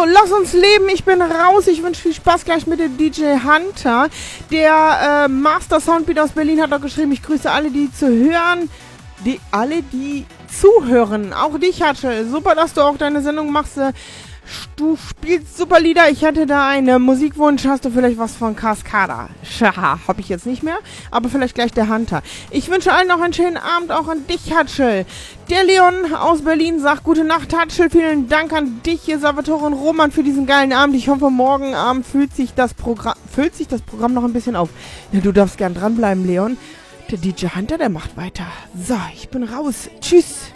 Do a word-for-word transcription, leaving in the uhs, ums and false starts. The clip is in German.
lass uns leben. Ich bin raus. Ich wünsche viel Spaß gleich mit dem D J Hunter. Der äh, Master Soundbeat aus Berlin hat auch geschrieben, ich grüße alle, die zu hören. Die, alle, die zuhören. Auch dich, Hatsche. Super, dass du auch deine Sendung machst. Du spielst super Lieder. Ich hätte da einen Musikwunsch. Hast du vielleicht was von Cascada? Schaha, hab ich jetzt nicht mehr. Aber vielleicht gleich der Hunter. Ich wünsche allen noch einen schönen Abend. Auch an dich, Hatschel. Der Leon aus Berlin sagt, gute Nacht, Hatschel. Vielen Dank an dich, Salvatore und Roman, für diesen geilen Abend. Ich hoffe, morgen Abend füllt sich das Programm, füllt sich das Programm noch ein bisschen auf. Ja, du darfst gern dranbleiben, Leon. Der D J Hunter, der macht weiter. So, ich bin raus. Tschüss.